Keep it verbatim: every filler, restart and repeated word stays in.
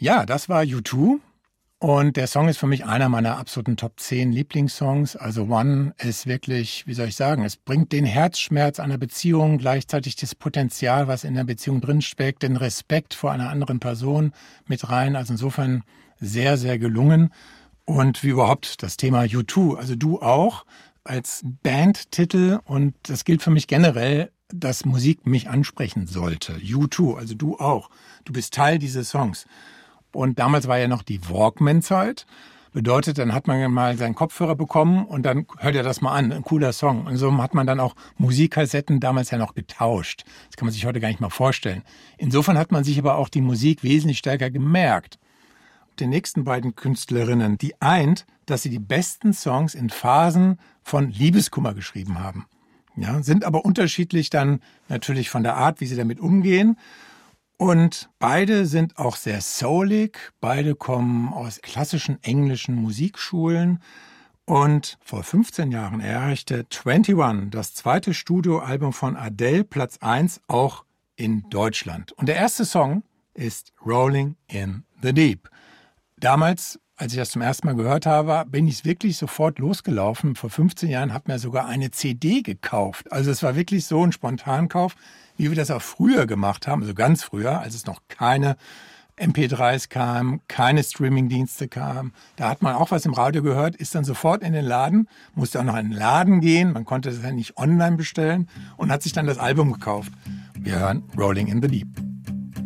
Ja, das war U zwei. Und der Song ist für mich einer meiner absoluten Top zehn Lieblingssongs. Also One ist wirklich, wie soll ich sagen, es bringt den Herzschmerz einer Beziehung, gleichzeitig das Potenzial, was in der Beziehung drinsteckt, den Respekt vor einer anderen Person mit rein. Also insofern sehr, sehr gelungen. Und wie überhaupt das Thema U zwei, also du auch als Bandtitel. Und das gilt für mich generell, dass Musik mich ansprechen sollte. U zwei, also du auch. Du bist Teil dieses Songs. Und damals war ja noch die Walkman-Zeit. Bedeutet, dann hat man mal seinen Kopfhörer bekommen und dann hört ihr das mal an. Ein cooler Song. Und so hat man dann auch Musikkassetten damals ja noch getauscht. Das kann man sich heute gar nicht mal vorstellen. Insofern hat man sich aber auch die Musik wesentlich stärker gemerkt. Die nächsten beiden Künstlerinnen, die eint, dass sie die besten Songs in Phasen von Liebeskummer geschrieben haben. Ja, sind aber unterschiedlich dann natürlich von der Art, wie sie damit umgehen. Und beide sind auch sehr soulig, beide kommen aus klassischen englischen Musikschulen. Und vor fünfzehn Jahren erreichte einundzwanzig, das zweite Studioalbum von Adele, Platz eins, auch in Deutschland. Und der erste Song ist Rolling in the Deep. Damals, als ich das zum ersten Mal gehört habe, bin ich wirklich sofort losgelaufen. Vor fünfzehn Jahren habe ich mir sogar eine C D gekauft. Also es war wirklich so ein Spontankauf, wie wir das auch früher gemacht haben, also ganz früher, als es noch keine M P drei s kamen, keine Streamingdienste kamen. Da hat man auch was im Radio gehört, ist dann sofort in den Laden, musste auch noch in den Laden gehen, man konnte das ja nicht online bestellen und hat sich dann das Album gekauft. Wir hören Rolling in the Deep.